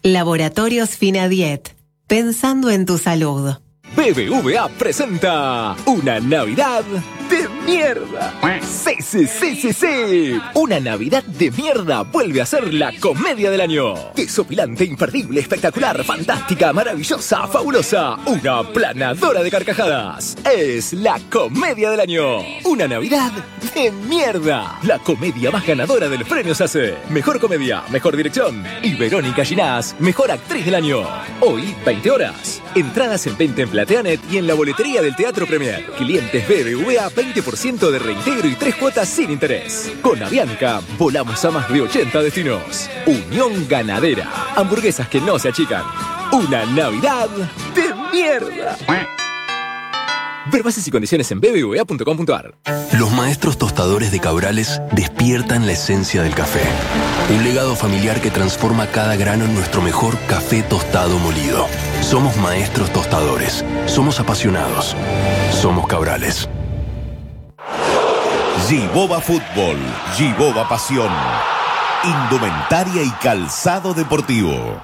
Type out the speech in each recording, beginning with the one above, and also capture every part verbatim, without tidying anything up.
Laboratorios Finadiet. Pensando en tu salud. B B V A presenta una Navidad de mierda. Sí, sí, sí, sí, sí. Una Navidad de mierda vuelve a ser la comedia del año. Desopilante, imperdible, espectacular, fantástica, maravillosa, fabulosa. Una planadora de carcajadas. Es la comedia del año. Una Navidad de mierda. La comedia más ganadora del Premio S A C E. Mejor comedia, mejor dirección. Y Verónica Ginás, mejor actriz del año. Hoy, veinte horas. Entradas en venta en Plateanet y en la boletería del Teatro Premier. Clientes B B V A, veinte por ciento de reintegro y tres cuotas sin interés. Con Avianca, volamos a más de ochenta destinos. Unión Ganadera. Hamburguesas que no se achican. Una Navidad de mierda. Ver bases y condiciones en b b v a punto com punto a r. Los maestros tostadores de Cabrales despiertan la esencia del café. Un legado familiar que transforma cada grano en nuestro mejor café tostado molido. Somos maestros tostadores. Somos apasionados. Somos Cabrales. Giboba Fútbol. Giboba Pasión. Indumentaria y calzado deportivo.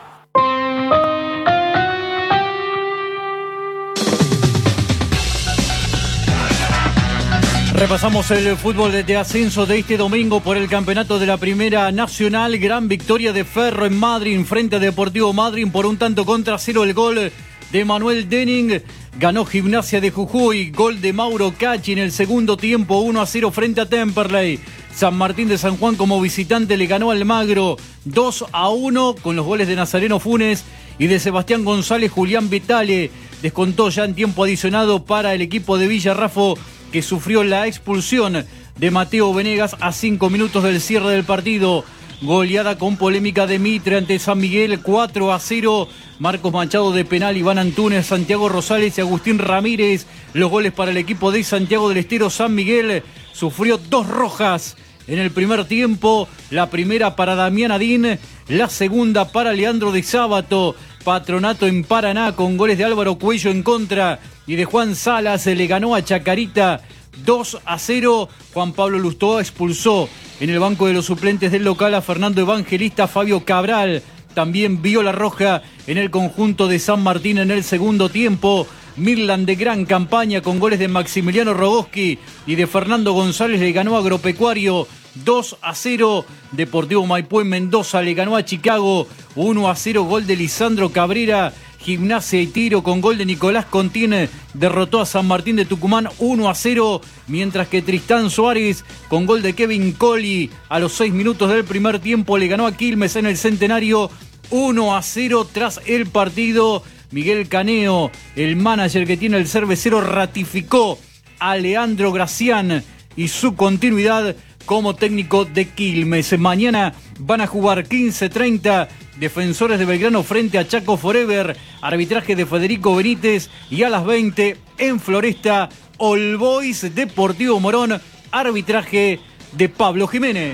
Repasamos el fútbol de ascenso de este domingo por el campeonato de la Primera Nacional. Gran victoria de Ferro en Madrid frente a Deportivo Madryn por un tanto contra cero. El gol de Manuel Denning. Ganó Gimnasia de Jujuy. Gol de Mauro Cachi en el segundo tiempo. uno a cero frente a Temperley. San Martín de San Juan como visitante le ganó a Almagro dos a uno con los goles de Nazareno Funes y de Sebastián González. Julián Vitale descontó ya en tiempo adicionado para el equipo de Villarrafo, que sufrió la expulsión de Mateo Venegas a cinco minutos del cierre del partido. Goleada con polémica de Mitre ante San Miguel, cuatro a cero. Marcos Machado de penal, Iván Antunes, Santiago Rosales y Agustín Ramírez. Los goles para el equipo de Santiago del Estero. San Miguel sufrió dos rojas en el primer tiempo. La primera para Damián Adín, la segunda para Leandro de Sábato. Patronato en Paraná con goles de Álvaro Cuello en contra y de Juan Salas. Se le ganó a Chacarita dos a cero. Juan Pablo Lustó expulsó en el banco de los suplentes del local a Fernando Evangelista. Fabio Cabral también vio la roja en el conjunto de San Martín en el segundo tiempo. Midland de gran campaña con goles de Maximiliano Rogoski y de Fernando González le ganó a Agropecuario dos a cero. Deportivo Maipú en Mendoza le ganó a Chicago uno a cero. Gol de Lisandro Cabrera. Gimnasia y Tiro con gol de Nicolás Contín derrotó a San Martín de Tucumán uno a cero, mientras que Tristán Suárez con gol de Kevin Colli a los seis minutos del primer tiempo le ganó a Quilmes en el Centenario uno a cero. Tras el partido, Miguel Caneo, el manager que tiene el Cervecero, ratificó a Leandro Gracián y su continuidad como técnico de Quilmes. Mañana van a jugar quince treinta Defensores de Belgrano frente a Chaco Forever. Arbitraje de Federico Benítez. Y a las veinte en Floresta, All Boys Deportivo Morón. Arbitraje de Pablo Jiménez.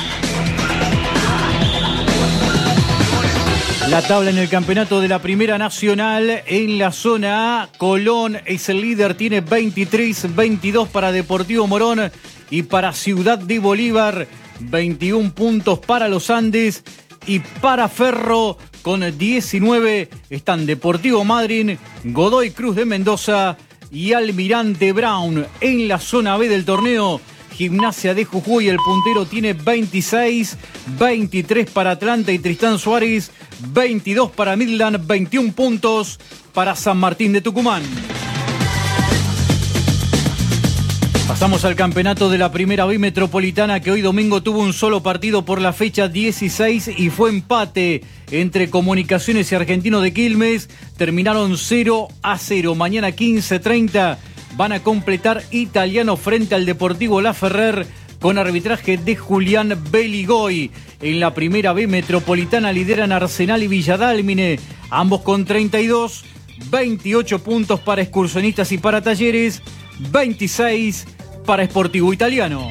La tabla en el campeonato de la Primera Nacional. En la zona A, Colón es el líder, tiene veintitrés, veintidós para Deportivo Morón y para Ciudad de Bolívar, veintiún puntos para los Andes y para Ferro con diecinueve están Deportivo Madryn, Godoy Cruz de Mendoza y Almirante Brown. En la zona B del torneo, Gimnasia de Jujuy, el puntero, tiene veintiséis, veintitrés para Atlanta y Tristán Suárez, veintidós para Midland, veintiún puntos para San Martín de Tucumán. Pasamos al campeonato de la Primera B Metropolitana, que hoy domingo tuvo un solo partido por la fecha dieciséis y fue empate entre Comunicaciones y Argentino de Quilmes. Terminaron cero a cero. Mañana quince treinta van a completar Italiano frente al Deportivo Laferrer con arbitraje de Julián Beligoy. En la Primera B Metropolitana lideran Arsenal y Villadálmine, ambos con treinta y dos, veintiocho puntos para Excursionistas y para Talleres, veintiséis para Sportivo Italiano.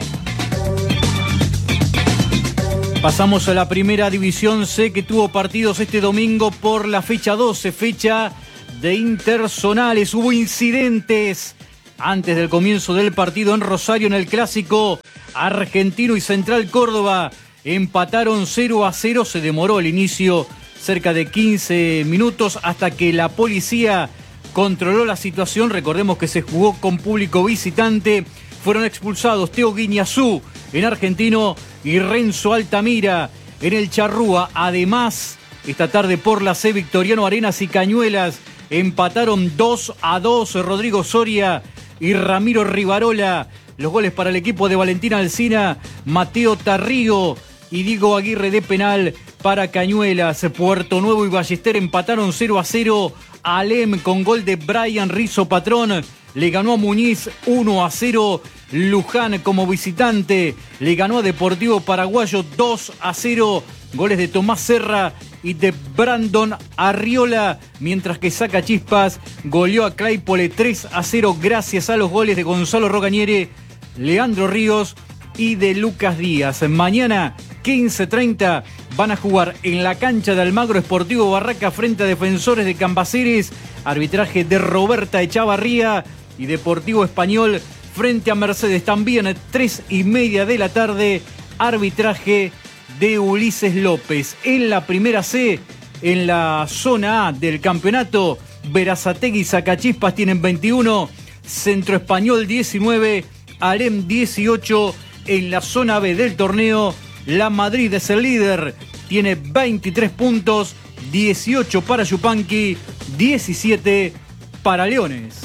Pasamos a la Primera División C, que tuvo partidos este domingo por la fecha doce, fecha de interzonales. Hubo incidentes antes del comienzo del partido en Rosario en el clásico. Argentino y Central Córdoba empataron cero a cero. Se demoró el inicio cerca de quince minutos hasta que la policía controló la situación. Recordemos que se jugó con público visitante. Fueron expulsados Teo Guiñazú en Argentino y Renzo Altamira en el Charrúa. Además, esta tarde por la C, Victoriano Arenas y Cañuelas empataron dos a dos. Rodrigo Soria y Ramiro Rivarola. Los goles para el equipo de Valentina Alsina, Mateo Tarrigo y Diego Aguirre de penal para Cañuelas. Puerto Nuevo y Ballester empataron cero a cero. Alem con gol de Brian Rizzo Patrón le ganó a Muñiz uno a cero. Luján como visitante le ganó a Deportivo Paraguayo dos a cero. Goles de Tomás Serra y de Brandon Arriola, mientras que Sacachispas goleó a Claypole tres a cero gracias a los goles de Gonzalo Rogañere, Leandro Ríos y de Lucas Díaz. Mañana quince treinta van a jugar en la cancha de Almagro Sportivo Barraca frente a Defensores de Cambaceres. Arbitraje de Roberta Echavarría. Y Deportivo Español frente a Mercedes también tres y media de la tarde. Arbitraje de Ulises López. En la primera C, en la zona A del campeonato, Berazategui y Sacachispas tienen veintiuno, Centro Español diecinueve, Alem dieciocho. En la zona B del torneo, la Madrid es el líder, tiene veintitrés puntos, dieciocho para Yupanqui, diecisiete para Leones.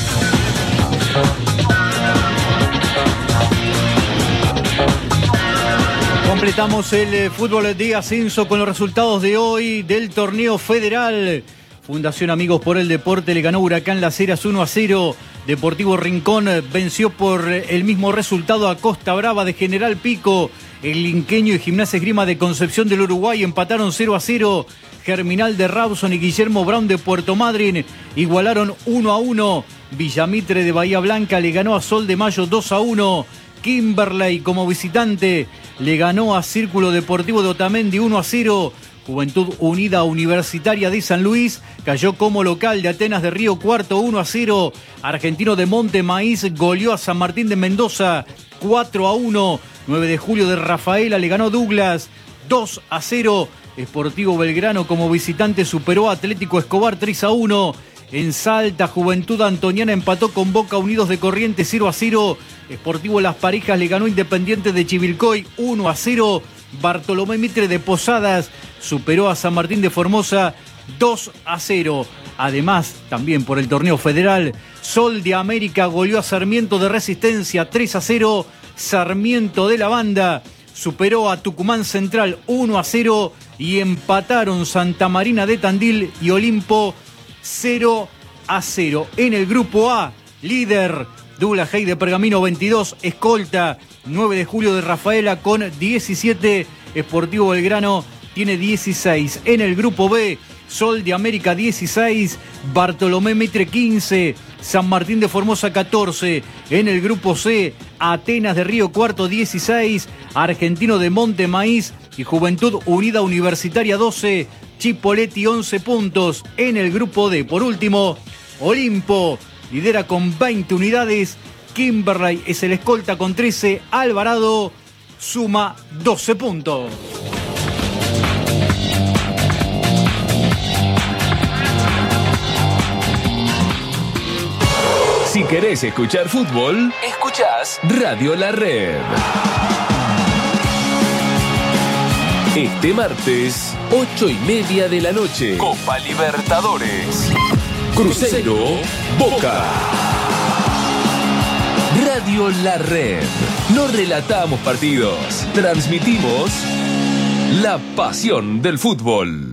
Completamos el eh, fútbol de ascenso con los resultados de hoy del torneo federal. Fundación Amigos por el Deporte le ganó Huracán Las Heras uno a cero. Deportivo Rincón venció por el mismo resultado a Costa Brava de General Pico. El Linqueño y Gimnasia Esgrima de Concepción del Uruguay empataron cero a cero. Germinal de Rawson y Guillermo Brown de Puerto Madryn igualaron uno a uno. Villamitre de Bahía Blanca le ganó a Sol de Mayo dos a uno. Kimberley como visitante le ganó a Círculo Deportivo de Otamendi uno a cero. Juventud Unida Universitaria de San Luis cayó como local de Atenas de Río Cuarto uno a cero. Argentino de Monte Maíz goleó a San Martín de Mendoza cuatro a uno. nueve de julio de Rafaela le ganó Douglas dos a cero. Sportivo Belgrano como visitante superó a Atlético Escobar tres a uno. En Salta, Juventud Antoniana empató con Boca Unidos de Corrientes cero a cero. Sportivo Las Parejas le ganó Independiente de Chivilcoy uno a cero. Bartolomé Mitre de Posadas superó a San Martín de Formosa dos a cero. Además, también por el torneo federal, Sol de América goleó a Sarmiento de Resistencia tres a cero. Sarmiento de la Banda superó a Tucumán Central uno a cero. Y empataron Santa Marina de Tandil y Olimpo cero a cero. En el grupo A, líder Douglas Hay de Pergamino veintidós, escolta nueve de julio de Rafaela con diecisiete, Sportivo Belgrano tiene dieciséis. En el grupo B, Sol de América dieciséis, Bartolomé Mitre quince, San Martín de Formosa catorce. En el grupo C, Atenas de Río Cuarto dieciséis, Argentino de Monte Maíz y Juventud Unida Universitaria doce, Chipoleti once puntos. En el grupo D, por último, Olimpo lidera con veinte unidades, Kimberley es el escolta con trece, Alvarado suma doce puntos. Si querés escuchar fútbol, escuchás Radio La Red. Este martes, ocho y media de la noche, Copa Libertadores. Cruzeiro, Boca. Radio La Red. No relatamos partidos, transmitimos la pasión del fútbol.